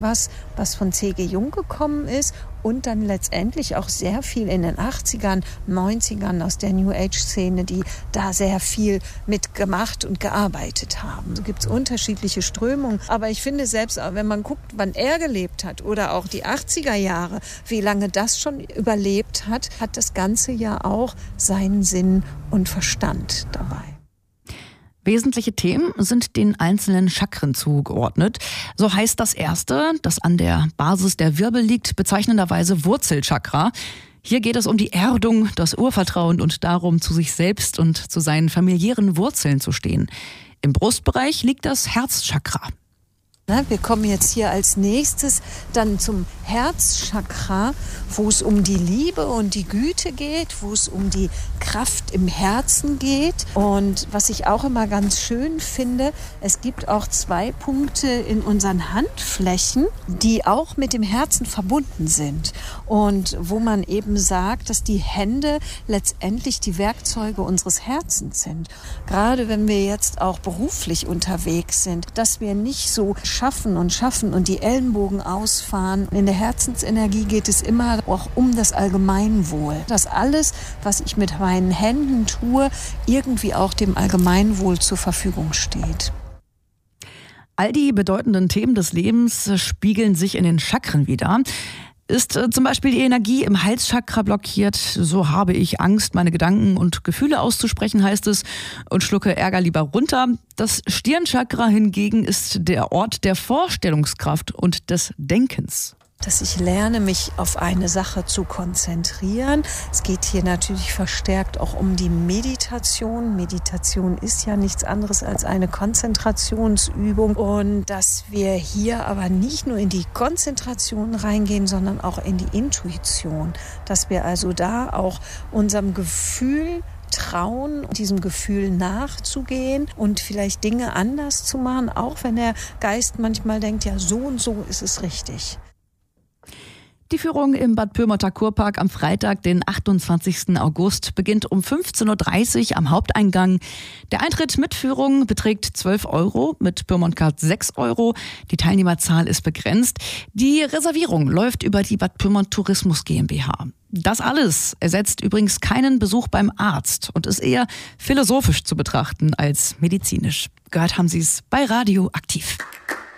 was von C.G. Jung gekommen ist und dann letztendlich auch sehr viel in den 80ern, 90ern aus der New Age-Szene, die da sehr viel mitgemacht und gearbeitet haben. So gibt es unterschiedliche Strömungen. Aber ich finde selbst, wenn man guckt, wann er gelebt hat oder auch die 80er Jahre, wie lange das schon überlebt hat, hat das Ganze ja auch seinen Sinn und Verstand dabei. Wesentliche Themen sind den einzelnen Chakren zugeordnet. So heißt das erste, das an der Basis der Wirbel liegt, bezeichnenderweise Wurzelchakra. Hier geht es um die Erdung, das Urvertrauen und darum, zu sich selbst und zu seinen familiären Wurzeln zu stehen. Im Brustbereich liegt das Herzchakra. Wir kommen jetzt hier als nächstes dann zum Herzchakra, wo es um die Liebe und die Güte geht, wo es um die Kraft im Herzen geht. Und was ich auch immer ganz schön finde, es gibt auch 2 Punkte in unseren Handflächen, die auch mit dem Herzen verbunden sind. Und wo man eben sagt, dass die Hände letztendlich die Werkzeuge unseres Herzens sind. Gerade wenn wir jetzt auch beruflich unterwegs sind, dass wir nicht so schaffen und die Ellenbogen ausfahren. In der Herzensenergie geht es immer auch um das Allgemeinwohl. Dass alles, was ich mit meinen Händen tue, irgendwie auch dem Allgemeinwohl zur Verfügung steht. All die bedeutenden Themen des Lebens spiegeln sich in den Chakren wider. Ist zum Beispiel die Energie im Halschakra blockiert, so habe ich Angst, meine Gedanken und Gefühle auszusprechen, heißt es, und schlucke Ärger lieber runter. Das Stirnchakra hingegen ist der Ort der Vorstellungskraft und des Denkens. Dass ich lerne, mich auf eine Sache zu konzentrieren. Es geht hier natürlich verstärkt auch um die Meditation. Meditation ist ja nichts anderes als eine Konzentrationsübung. Und dass wir hier aber nicht nur in die Konzentration reingehen, sondern auch in die Intuition. Dass wir also da auch unserem Gefühl trauen, diesem Gefühl nachzugehen und vielleicht Dinge anders zu machen, auch wenn der Geist manchmal denkt, ja, so und so ist es richtig. Die Führung im Bad Pyrmonter Kurpark am Freitag, den 28. August, beginnt um 15.30 Uhr am Haupteingang. Der Eintritt mit Führung beträgt 12 €, mit Pyrmont-Card 6 €. Die Teilnehmerzahl ist begrenzt. Die Reservierung läuft über die Bad Pyrmont Tourismus GmbH. Das alles ersetzt übrigens keinen Besuch beim Arzt und ist eher philosophisch zu betrachten als medizinisch. Gehört haben Sie es bei Radio Aktiv.